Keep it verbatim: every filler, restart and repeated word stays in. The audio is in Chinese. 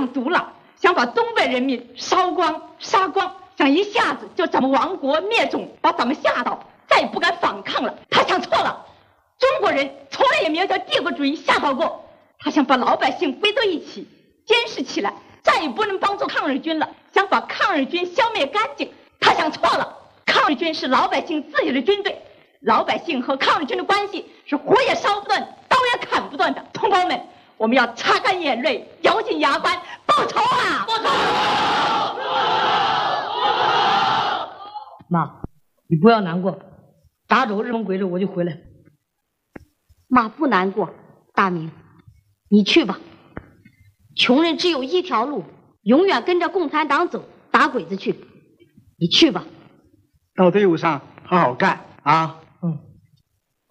想独揽，想把东北人民烧光杀光，想一下子就咱们亡国灭种，把咱们吓到再也不敢反抗了。他想错了，中国人从来也没有叫帝国主义吓到过。他想把老百姓围到一起，监视起来，再也不能帮助抗日军了，想把抗日军消灭干净。他想错了，抗日军是老百姓自己的军队，老百姓和抗日军的关系是火也烧不断，刀也砍不断的。同胞们，我们要擦干眼泪，咬紧牙关，报仇啊！报仇！ 妈，你不要难过，打走日本鬼子我就回来。 妈不难过，大明，你去吧。穷人只有一条路，永远跟着共产党走，打鬼子去。你去吧。 到队伍上好好干啊！